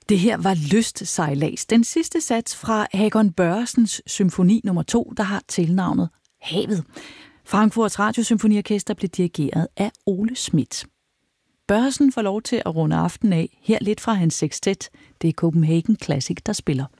Det her var Lystsejlads, den sidste sats fra Hakon Børresens symfoni nummer 2, der har tilnavnet Havet. Frankfurts Radiosymfoniorkester blev dirigeret af Ole Schmidt. Børresen får lov til at runde aftenen af her lidt fra hans sextet. Det er Copenhagen Classic, der spiller.